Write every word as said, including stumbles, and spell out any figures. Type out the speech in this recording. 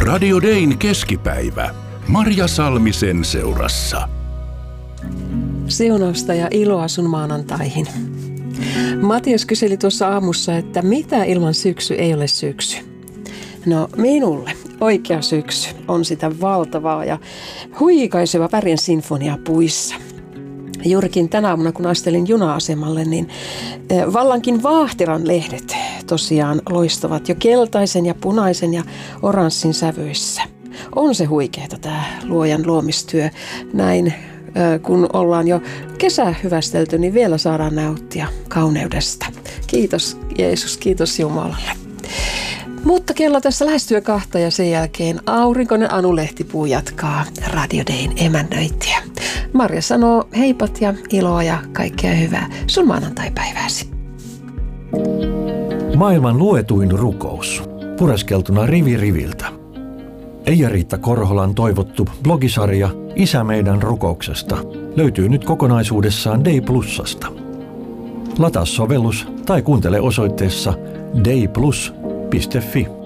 Radio Dayn keskipäivä. Marja Salmisen seurassa. Siunausta ja iloa sun maanantaihin. Matias kyseli tuossa aamussa, että mitä ilman syksy ei ole syksy. No minulle oikea syksy on sitä valtavaa ja huikaiseva värien sinfonia puissa. Juurikin tänä aamuna, kun astelin juna-asemalle, niin vallankin Vaahtiran lehdet tosiaan loistavat jo keltaisen ja punaisen ja oranssin sävyissä. On se huikeeta tämä luojan luomistyö. Näin kun ollaan jo kesä hyvästelty, niin vielä saadaan nauttia kauneudesta. Kiitos Jeesus, kiitos Jumalalle. Mutta kello tässä lähestyy kahta ja sen jälkeen aurinkoinen Anu Lehtipuu jatkaa Radio Dayn emännöintiä. Marja sanoo heipat ja iloa ja kaikkea hyvää sun maanantaipäivääsi. Maailman luetuin rukous. Pureskeltuna rivi riviltä. Eija-Riitta Korholan toivottu blogisarja Isä meidän rukouksesta löytyy nyt kokonaisuudessaan Day Plusasta. Lataa sovellus tai kuuntele osoitteessa day plus piste fi.